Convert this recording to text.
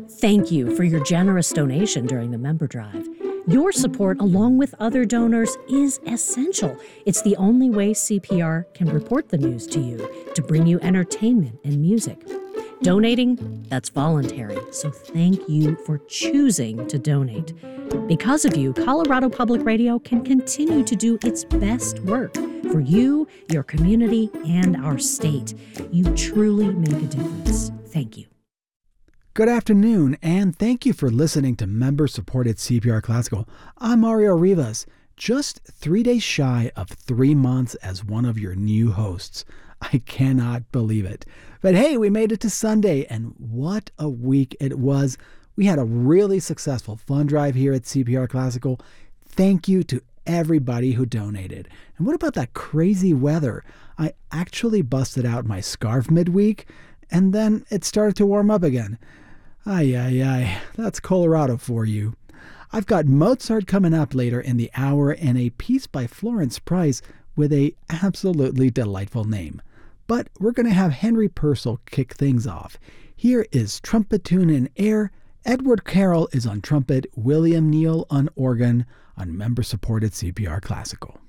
Thank you for your generous donation during the member drive. Your support, along with other donors, is essential. It's the only way CPR can report the news to you, to bring you entertainment and music. Donating, that's voluntary, so thank you for choosing to donate. Because of you, Colorado Public Radio can continue to do its best work for you, your community, and our state. You truly make a difference. Thank you. Good afternoon, and thank you for listening to member-supported CPR Classical. I'm Mario Rivas, just 3 days shy of 3 months as one of your new hosts. I cannot believe it. But hey, we made it to Sunday, and what a week it was. We had a really successful fund drive here at CPR Classical. Thank you to everybody who donated. And what about that crazy weather? I actually busted out my scarf midweek, and then it started to warm up again. Ay, that's Colorado for you. I've got Mozart coming up later in the hour and a piece by Florence Price with a absolutely delightful name. But we're going to have Henry Purcell kick things off. Here is Trumpet Tune in Air. Edward Carroll is on trumpet, William Neal on organ, on member-supported CPR Classical.